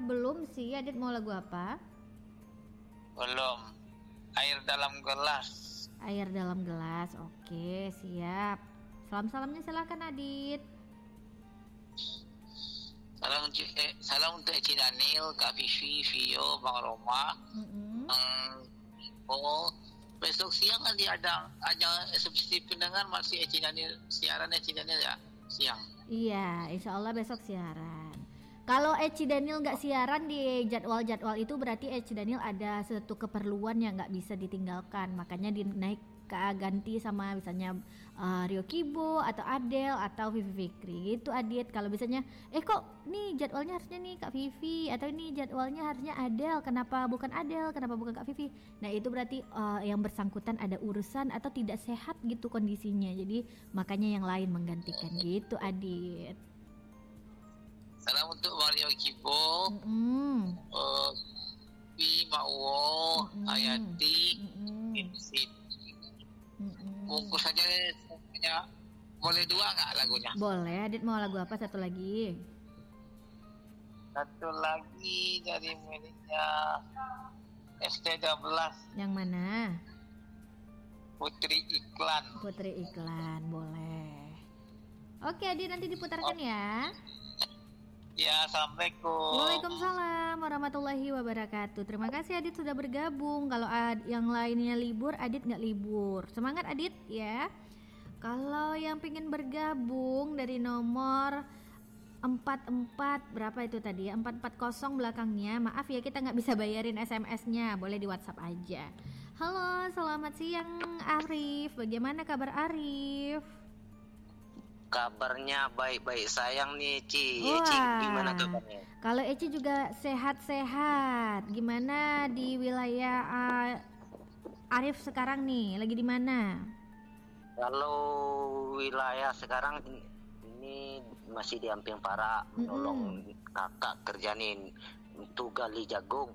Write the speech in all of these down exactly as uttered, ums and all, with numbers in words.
belum sih. Adit mau lagu apa? Belum. Air dalam gelas. Air dalam gelas. Oke, siap. Salam-salamnya silakan Adit. Salam untuk eh, salam untuk Eci Daniel, Kak Vivi, Vio, Bang Roma. Mm-mm. Hmm, oh, besok siang nanti ada ada eksebisi pendengar masih Eci Daniel siaran Eci Daniel ya siang. Iya, insya Allah besok siaran. Kalau Eci Daniel nggak siaran di jadwal-jadwal itu berarti Eci Daniel ada satu keperluan yang nggak bisa ditinggalkan, makanya dinaik ke ganti sama misalnya uh, Rio Kibo atau Adele atau Vivi Fikri gitu Adit. Kalau misalnya eh kok nih jadwalnya harusnya nih Kak Vivi atau ini jadwalnya harusnya Adele, kenapa bukan Adele, kenapa bukan Kak Vivi, nah itu berarti uh, yang bersangkutan ada urusan atau tidak sehat gitu kondisinya, jadi makanya yang lain menggantikan gitu Adit. Salam untuk Mario Kibo, Mm-hmm. uh, Pi Mauwo, Mm-mm. Hayati, Mm-mm. Insit. Mm-mm. Bungkus saja semuanya. Boleh dua nggak lagunya? Boleh. Adit mau lagu apa satu lagi? Satu lagi dari miliknya S T dua belas Yang mana? Putri Iklan. Putri Iklan. Boleh. Oke Adit, nanti diputarkan ya. Ya, assalamualaikum. Waalaikumsalam warahmatullahi wabarakatuh. Terima kasih Adit sudah bergabung. Kalau ad- yang lainnya libur, Adit nggak libur. Semangat Adit ya. Kalau yang pengen bergabung dari nomor empat empat berapa itu tadi ya, empat empat nol belakangnya, maaf ya kita nggak bisa bayarin S M S-nya, boleh di WhatsApp aja. Halo, selamat siang Arif. Bagaimana kabar Arif? Kabarnya baik-baik sayang nih Ci. Wah. Ci gimana kabarnya? Kalau Eci juga sehat-sehat. Gimana di wilayah uh, Arif sekarang nih? Lagi di mana? Kalau wilayah sekarang ini, ini masih di Amping Para, menolong Mm-mm. kakak kerjanin untuk gali jagung.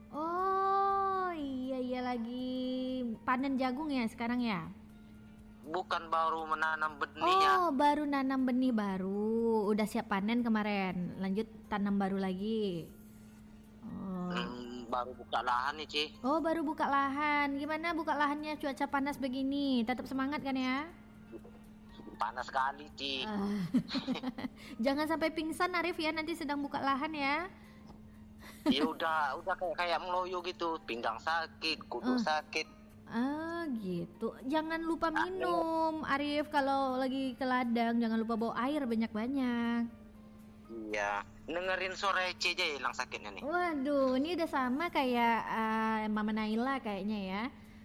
Oh iya iya lagi panen jagung ya sekarang ya? Bukan baru menanam benihnya. Oh baru nanam benih baru. Udah siap panen kemarin. Lanjut tanam baru lagi. Oh. Hmm, baru buka lahan nih Ci. Oh baru buka lahan. Gimana buka lahannya cuaca panas begini? Tetap semangat kan ya? Panas sekali Ci. Ah. Jangan sampai pingsan Arif ya, nanti sedang buka lahan ya. Ya udah udah kayak kayak meloyo gitu, pinggang sakit, kudu Uh. sakit. Ah gitu. Jangan lupa minum Arif kalau lagi ke ladang. Jangan lupa bawa air banyak-banyak. Iya, dengerin suara Ci aja hilang sakitnya nih. Waduh, ini udah sama kayak uh, Mama Naila kayaknya ya.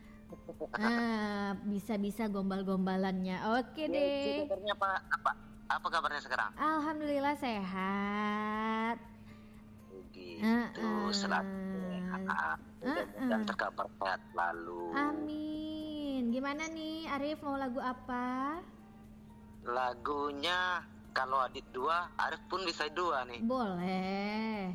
Ah, bisa-bisa gombal-gombalannya. Oke Ya, Ci, deh. kabarnya apa apa apa kabarnya sekarang? Alhamdulillah sehat. Gitu, Uh-uh. selalu sehat, Uh-uh. dan terkabar sehat lalu. Amin. Gimana nih Arif mau lagu apa? Lagunya kalau Adit dua, Arif pun bisa dua nih. Boleh.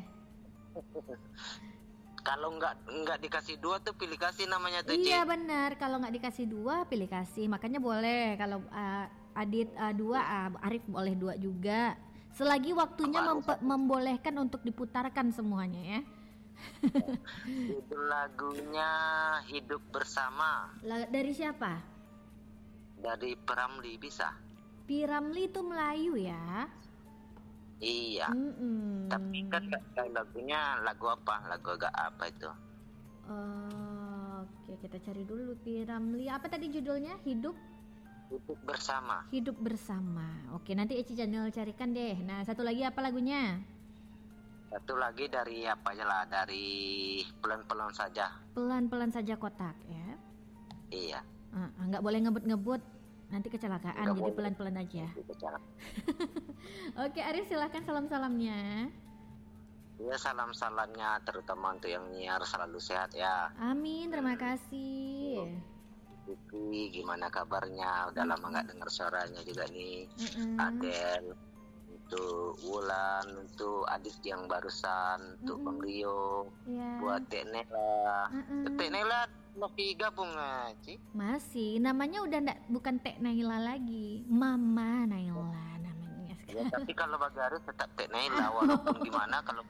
Kalau nggak nggak dikasih dua tuh pilih kasih namanya tuh Ci. Iya benar. Kalau nggak dikasih dua pilih kasih. Makanya boleh. Kalau uh, Adit uh, dua, uh, Arif boleh dua juga. Selagi waktunya mempe- membolehkan untuk diputarkan semuanya ya. Itu lagunya Hidup Bersama La- dari siapa? dari Pramli bisa. Piramli itu Melayu ya. Iya. Mm-mm. Tapi kan kayak lagunya lagu apa? Lagu agak apa itu? Oh, oke kita cari dulu Piramli. Apa tadi judulnya? Hidup Hidup Bersama. Hidup Bersama. Oke nanti Eci Channel carikan deh. Nah satu lagi apa lagunya? Satu lagi dari apa aja lah, dari Pelan-pelan saja. Pelan-pelan saja kotak ya. Iya. Uh, nggak boleh ngebut-ngebut, nanti kecelakaan. Nggak Jadi boleh. pelan-pelan aja. Gitu, jangan. Oke Arif silahkan salam-salamnya. Ya, salam-salamnya terutama untuk yang nyiar selalu sehat ya. Amin, terima kasih. Vivi, gimana kabarnya? Udah lama nggak dengar suaranya juga nih. Mm-mm. Adel, untuk Wulan, untuk Adit yang barusan, untuk Bang Rio, Iya. buat Teh Nela. Mm-mm. Teh Nela masih gabung nggak, Ci? Masih, namanya udah ndak bukan Teh Naila lagi, Mama Naila namanya Ya, sekarang. tapi kalau bagi Arif tetap Teh Nela, walaupun gimana kalau